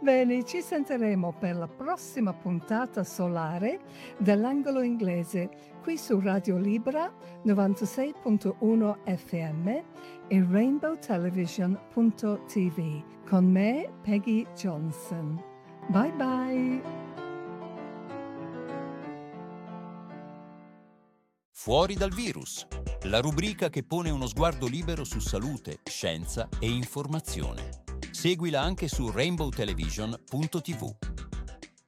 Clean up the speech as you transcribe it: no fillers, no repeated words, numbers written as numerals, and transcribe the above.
Bene, ci sentiremo per la prossima puntata solare dell'Angolo Inglese, qui su Radio Libra 96.1 FM e rainbowtelevision.tv con me, Peggy Johnson. Bye bye! Fuori dal virus, la rubrica che pone uno sguardo libero su salute, scienza e informazione. Seguila anche su rainbowtelevision.tv.